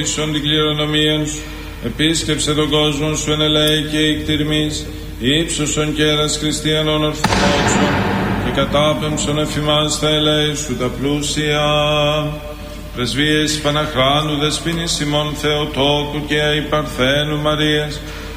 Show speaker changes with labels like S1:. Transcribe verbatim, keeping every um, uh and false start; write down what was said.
S1: ίσον την κληρονομία σου, επίσκεψε τον κόσμο σου εν ελέη και εκτιρμής, ύψωσον κέρας χριστιανών ορθοδόξων και κατάπεμψον εφημάς τα ελέη σου τα πλούσια. Πρεσβείες Παναχράντου, Δεσποίνης ημών Θεοτόκου και Αϊ Παρθένου Μαρίας,